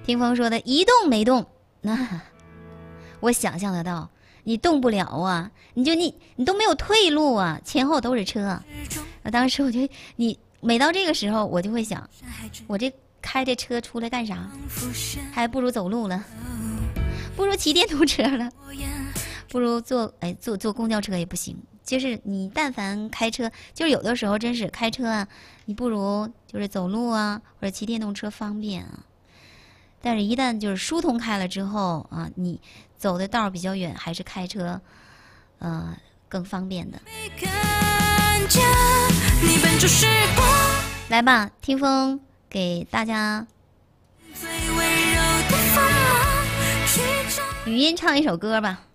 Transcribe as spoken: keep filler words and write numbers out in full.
听风说的一动没动，那我想象得到，你动不了啊，你就你你都没有退路啊，前后都是车。啊，当时我就你每到这个时候，我就会想，我这开这车出来干啥？还不如走路了，不如骑电动车了，不如坐哎坐坐公交车也不行。就是你但凡开车，就是有的时候真是开车啊，你不如就是走路啊或者骑电动车方便啊。但是，一旦就是疏通开了之后啊，你走的道儿比较远，还是开车，呃，更方便的。来吧，听风给大家语音唱一首歌吧。